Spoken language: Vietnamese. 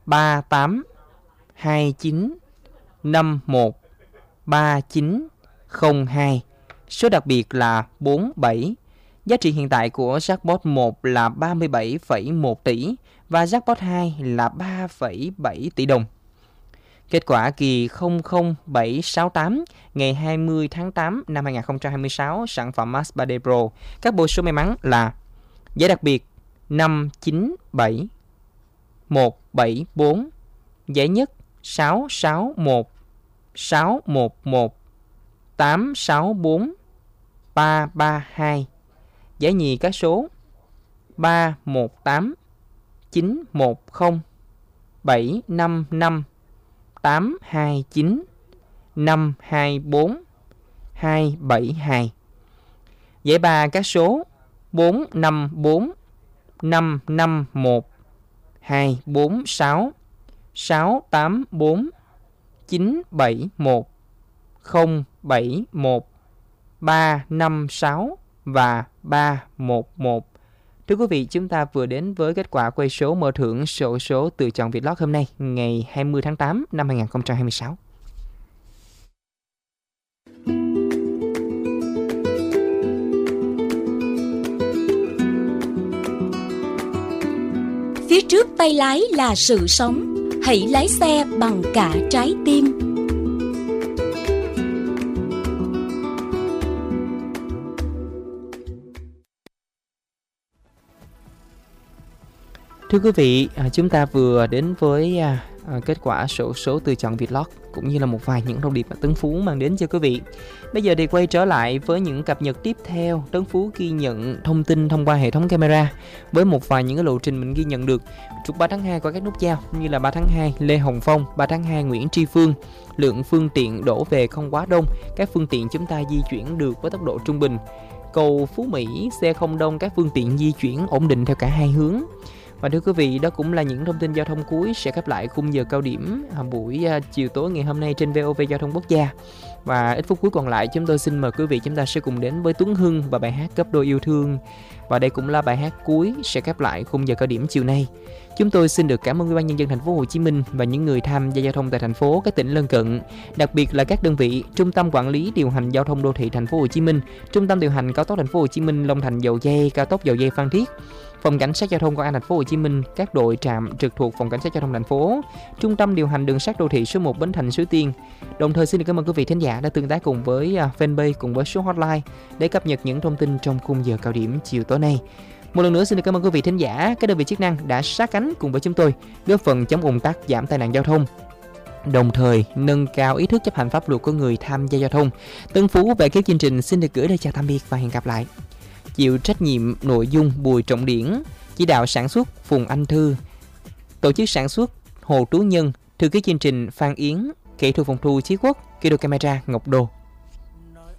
38 29 51 3902. Số đặc biệt là 47. Giá trị hiện tại của jackpot 1 là 37,1 tỷ và jackpot 2 là 3,7 tỷ đồng. Kết quả kỳ 00768 ngày 20 tháng 8 năm 2026 sản phẩm Max 3D Pro. Các bộ số may mắn là giải đặc biệt 597 174, giải nhất 661 611 864 332, giải nhì các số 318 910 755 829 524 272, giải ba các số 454 551 246 684 971 071 356 và 311. Thưa quý vị, chúng ta vừa đến với kết quả quay số mở thưởng xổ số tự chọn Vietlott hôm nay, ngày 20 tháng 8 năm 2026. Phía trước tay lái là sự sống, hãy lái xe bằng cả trái tim. Thưa quý vị, chúng ta vừa đến với kết quả xổ số tự chọn Vietlott cũng như là một vài những thông điệp mà Tấn Phú mang đến cho quý vị. Bây giờ thì quay trở lại với những cập nhật tiếp theo. Tấn Phú ghi nhận thông tin thông qua hệ thống camera với một vài những cái lộ trình mình ghi nhận được. Trục 3 tháng 2 qua các nút giao như là 3 tháng 2 Lê Hồng Phong, 3 tháng 2 Nguyễn Tri Phương. Lượng phương tiện đổ về không quá đông, các phương tiện chúng ta di chuyển được với tốc độ trung bình. Cầu Phú Mỹ xe không đông, các phương tiện di chuyển ổn định theo cả hai hướng. Và thưa quý vị, đó cũng là những thông tin giao thông cuối sẽ khép lại khung giờ cao điểm buổi chiều tối ngày hôm nay trên VOV Giao thông Quốc gia. Và ít phút cuối còn lại, chúng tôi xin mời quý vị chúng ta sẽ cùng đến với Tuấn Hưng và bài hát Gấp Đôi Yêu Thương. Và đây cũng là bài hát cuối sẽ khép lại khung giờ cao điểm chiều nay. Chúng tôi xin được cảm ơn Ủy ban nhân dân thành phố Hồ Chí Minh và những người tham gia giao thông tại thành phố, các tỉnh lân cận, đặc biệt là các đơn vị Trung tâm Quản lý điều hành giao thông đô thị thành phố Hồ Chí Minh, Trung tâm điều hành cao tốc thành phố Hồ Chí Minh Long Thành Dầu Giây, cao tốc Dầu Giây Phan Thiết, Phòng Cảnh sát Giao thông Công an thành phố Hồ Chí Minh, các đội trạm trực thuộc Phòng Cảnh sát Giao thông thành phố, Trung tâm điều hành đường sắt đô thị số 1 Bến Thành Suối Tiên. Đồng thời xin được cảm ơn quý vị thính giả đã tương tác cùng với fanpage cùng với số hotline để cập nhật những thông tin trong khung giờ cao điểm chiều tối nay. Một lần nữa xin được cảm ơn quý vị thính giả, các đơn vị chức năng đã sát cánh cùng với chúng tôi, góp phần chống ùn tắc, giảm tai nạn giao thông, đồng thời nâng cao ý thức chấp hành pháp luật của người tham gia giao thông. Tấn Phú về các chương trình xin được gửi lời chào tạm biệt và hẹn gặp lại. Chịu trách nhiệm nội dung Bùi Trọng Điển, chỉ đạo sản xuất Phùng Anh Thư, tổ chức sản xuất Hồ Tú Nhân, thư ký chương trình Phan Yến, kỹ thuật phòng thu Chí Quốc, kỹ thuật camera Ngọc Đô.